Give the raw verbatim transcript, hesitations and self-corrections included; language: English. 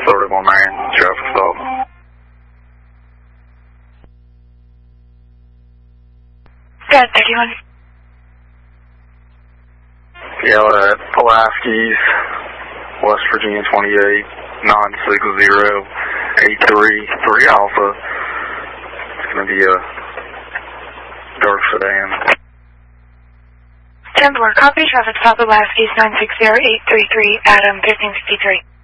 thirty-one nine, traffic stop. Got thirty-one. Yeah, at Pulaski's, West Virginia twenty-eight, nine six zero eight three three Alpha. It's going to be a dark sedan. ten four, copy, traffic stop Pulaski's nine six zero eight three three, Adam, fifteen fifty-three.